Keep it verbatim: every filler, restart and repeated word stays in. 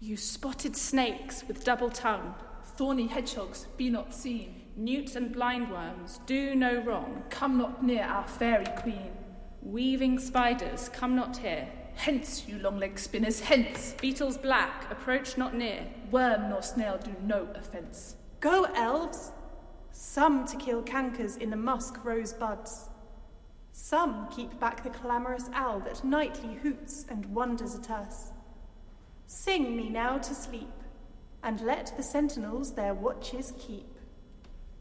You spotted snakes with double tongue, thorny hedgehogs, be not seen. Newts and blindworms, do no wrong. Come not near our fairy queen. Weaving spiders, come not here. Hence, you long-legged spinners, hence. Beetles black, approach not near. Worm nor snail do no offence. Go, elves! Some to kill cankers in the musk rose buds. Some keep back the clamorous owl that nightly hoots and wonders at us. Sing me now to sleep, and let the sentinels their watches keep.